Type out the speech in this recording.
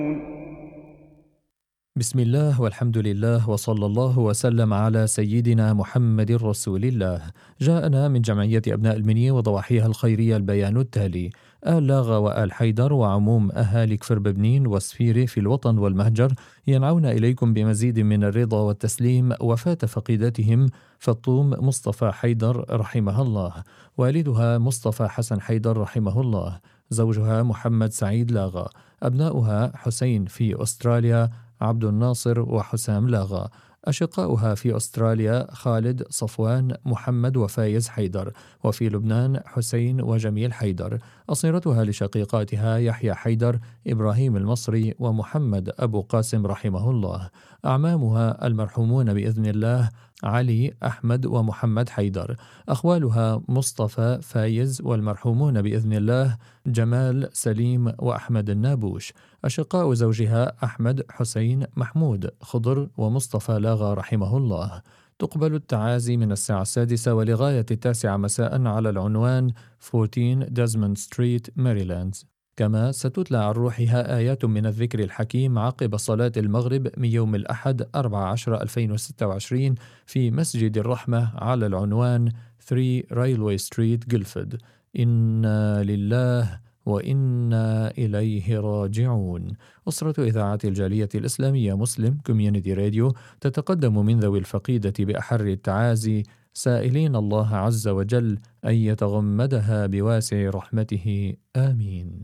بسم الله والحمد لله وصلى الله وسلم على سيدنا محمد رسول الله. جاءنا من جمعية أبناء المنيا وضواحيها الخيرية البيان التالي: آل لاغا وآل حيدر وعموم أهالي كفر ببنين وسفيرة في الوطن والمهجر ينعون إليكم بمزيد من الرضا والتسليم وفاة فقيدتهم فطوم مصطفى حيدر رحمها الله، والدها مصطفى حسن حيدر رحمه الله، زوجها محمد سعيد لاغا، أبناؤها حسين في أستراليا، عبد الناصر وحسام لاغا، أشقاؤها في أستراليا خالد، صفوان، محمد وفايز حيدر، وفي لبنان حسين وجميل حيدر، أصيرتها لشقيقاتها يحيى حيدر، إبراهيم المصري ومحمد أبو قاسم رحمه الله، أعمامها المرحومون بإذن الله علي، أحمد ومحمد حيدر، أخوالها مصطفى، فايز والمرحومون بإذن الله جمال، سليم وأحمد النابوش، أشقاء زوجها أحمد، حسين، محمود، خضر ومصطفى لاغا رحمه الله. تقبل التعازي من الساعة 6 ولغاية 9 مساء على العنوان 14 ديزموند ستريت، ماريلاند. كما ستتلى عن روحها آيات من الذكر الحكيم عقب صلاة المغرب من يوم الأحد 14/2026 في مسجد الرحمة على العنوان 3 رايلوي ستريت، جلفد. إنا لله وإنا إليه راجعون. أسرة إذاعة الجالية الإسلامية مسلم كوميونيتي راديو تتقدم من ذوي الفقيدة بأحر التعازي، سائلين الله عز وجل أن يتغمدها بواسع رحمته، آمين.